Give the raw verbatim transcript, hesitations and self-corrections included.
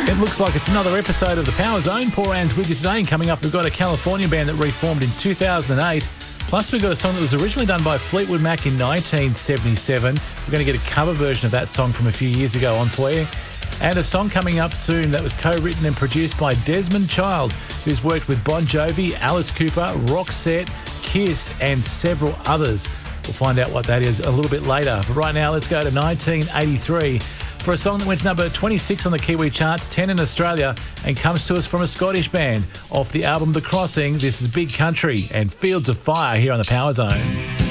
It looks like it's another episode of the Power Zone. Poor Anne's with you today, and coming up we've got a California band that reformed in two thousand eight. Plus we've got a song that was originally done by Fleetwood Mac in nineteen seventy-seven. We're going to get a cover version of that song from a few years ago on for you. And a song coming up soon that was co-written and produced by Desmond Child, who's worked with Bon Jovi, Alice Cooper, Roxette, Kiss and several others. We'll find out what that is a little bit later. But right now, let's go to nineteen eighty-three for a song that went to number twenty-six on the Kiwi charts, ten in Australia, and comes to us from a Scottish band. Off the album The Crossing, this is Big Country and Fields of Fire here on the Power Zone.